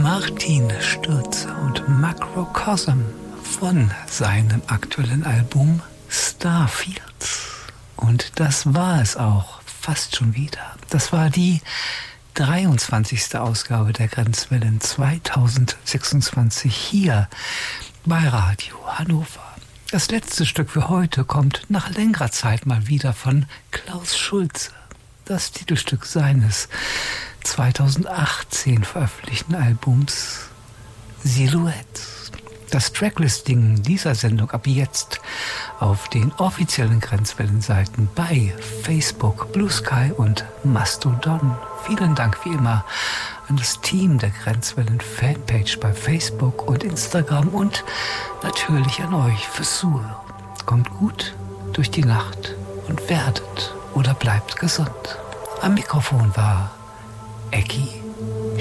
Martin Stürzer und Macrocosm von seinem aktuellen Album Starfields. Und das war es auch fast schon wieder. Das war die 23. Ausgabe der Grenzwellen 2026 hier bei Radio Hannover. Das letzte Stück für heute kommt nach längerer Zeit mal wieder von Klaus Schulze. Das Titelstück seines 2018 veröffentlichten Albums Silhouette. Das Tracklisting dieser Sendung ab jetzt auf den offiziellen Grenzwellenseiten bei Facebook, Blue Sky und Mastodon. Vielen Dank wie immer an das Team der Grenzwellen Fanpage bei Facebook und Instagram und natürlich an euch fürs Zuhören. Kommt gut durch die Nacht und werdet oder bleibt gesund. Am Mikrofon war Ecki